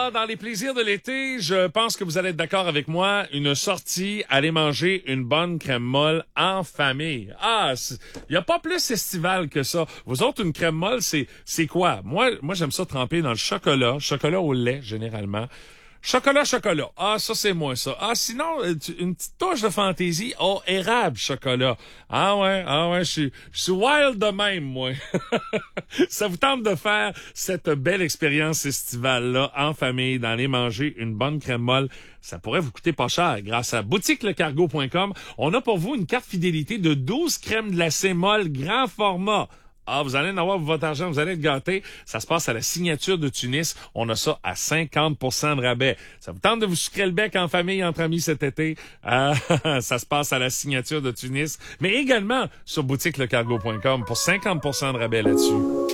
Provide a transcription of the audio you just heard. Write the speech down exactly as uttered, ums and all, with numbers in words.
là, dans les plaisirs de l'été, je pense que vous allez être d'accord avec moi. Une sortie, aller manger une bonne crème molle en famille. Ah, il y a pas plus estival que ça. Vous autres, une crème molle, c'est c'est quoi? Moi, moi j'aime ça tremper dans le chocolat, chocolat au lait généralement. Chocolat, chocolat. Ah, ça, c'est moi, ça. Ah, sinon, une petite touche de fantaisie. Oh, érable, chocolat. Ah ouais, ah ouais, je suis, je suis wild de même, moi. Ça vous tente de faire cette belle expérience estivale-là, en famille, d'aller manger une bonne crème molle. Ça pourrait vous coûter pas cher. Grâce à boutique le cargo point com, on a pour vous une carte fidélité de douze crèmes glacées molles grand format. Ah, vous allez en avoir pour votre argent, vous allez être gâtés. Ça se passe à la Signature de Tunis. On a ça à cinquante pour cent de rabais. Ça vous tente de vous sucrer le bec en famille, entre amis cet été? Ah, ça se passe à la Signature de Tunis, mais également sur boutique le cargo point com pour cinquante pour cent de rabais là-dessus.